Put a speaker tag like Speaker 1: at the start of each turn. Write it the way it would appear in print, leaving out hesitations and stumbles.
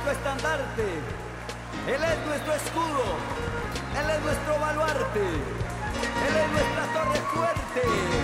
Speaker 1: nuestro estandarte, Él es nuestro escudo, Él es nuestro baluarte, Él es nuestra torre fuerte.